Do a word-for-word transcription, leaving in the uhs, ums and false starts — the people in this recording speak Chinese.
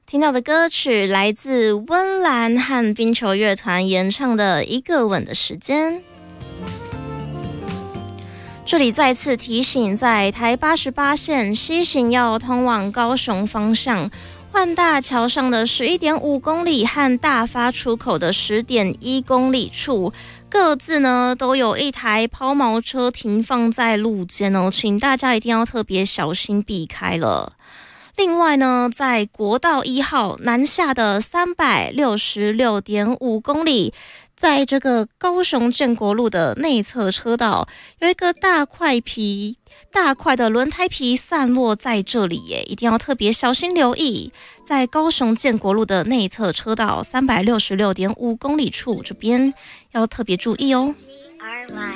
听到的歌曲来自温岚和冰球乐团演唱的《一个吻的时间》。这里再次提醒，在台八十八线西行要通往高雄方向，换大桥上的 十一点五公里和大发出口的 十点一公里处，各自呢都有一台抛锚车停放在路肩哦，请大家一定要特别小心避开了。另外呢，在国道一号南下的 三百六十六点五公里，在这个高雄建国路的内侧车道，有一个大块皮大块的轮胎皮散落在这里耶，一定要特别小心留意。在高雄建国路的内侧车道 三百六十六点五公里处，这边要特别注意哦。Alright.